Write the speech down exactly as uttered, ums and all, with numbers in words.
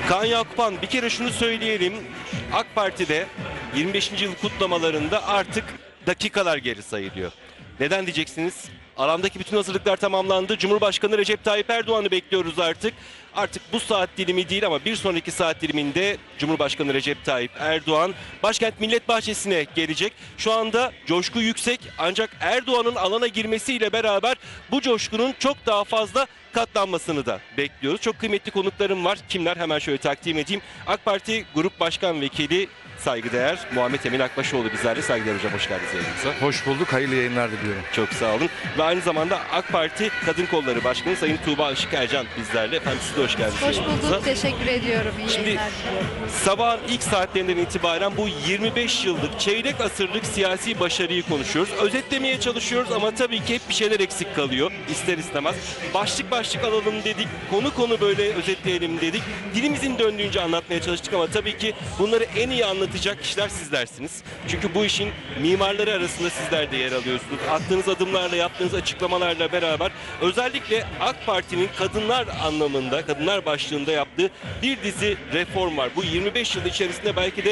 Kaan Yakupan, bir kere şunu söyleyelim. AK Parti'de yirmi beşinci yıl kutlamalarında artık dakikalar geri sayılıyor. Neden diyeceksiniz? Alandaki bütün hazırlıklar tamamlandı. Cumhurbaşkanı Recep Tayyip Erdoğan'ı bekliyoruz artık. Artık bu saat dilimi değil ama bir sonraki saat diliminde Cumhurbaşkanı Recep Tayyip Erdoğan başkent Millet Bahçesi'ne gelecek. Şu anda coşku yüksek, ancak Erdoğan'ın alana girmesiyle beraber bu coşkunun çok daha fazla katlanmasını da bekliyoruz. Çok kıymetli konuklarım var. Kimler? Hemen şöyle takdim edeyim. AK Parti Grup Başkan Vekili saygıdeğer Muhammed Emin Akbaşoğlu bizlerle. Saygıdeğer hocam, hoş geldiniz yayınımıza. Hoş bulduk, hayırlı yayınlar diliyorum. Çok sağ olun. Ve aynı zamanda AK Parti Kadın Kolları Başkanı Sayın Tuğba Işık Ercan bizlerle. Efendim siz de hoş geldiniz. Hoş yayınımıza. bulduk, teşekkür ediyorum. İyi Şimdi yayınlar diliyorum. sabahın ilk saatlerinden itibaren bu yirmi beş yıllık, çeyrek asırlık siyasi başarıyı konuşuyoruz. Özetlemeye çalışıyoruz ama tabii ki hep bir şeyler eksik kalıyor ister istemez. Başlık başlık alalım dedik, konu konu böyle özetleyelim dedik. Dilimizin döndüğünce anlatmaya çalıştık ama tabii ki bunları en iyi anlatacak kişiler sizlersiniz. Çünkü bu işin mimarları arasında sizler de yer alıyorsunuz. Attığınız adımlarla, yaptığınız açıklamalarla beraber özellikle AK Parti'nin kadınlar anlamında, kadınlar başlığında yaptığı bir dizi reform var. Bu yirmi beş yıl içerisinde belki de